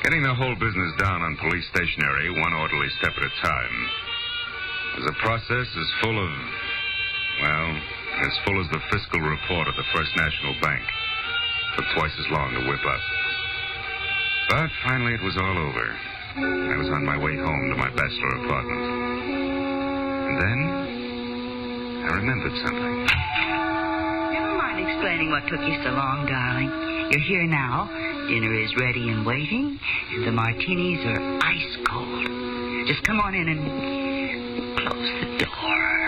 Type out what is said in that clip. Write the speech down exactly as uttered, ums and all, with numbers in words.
Getting the whole business down on police stationery, one orderly step at a time, was a process as full of, well, as full as the fiscal report of the First National Bank. Took twice as long to whip up. But finally it was all over. I was on my way home to my bachelor apartment. And then I remembered something. Never mind explaining what took you so long, darling. You're here now. Dinner is ready and waiting, and the martinis are ice cold. Just come on in and close the door.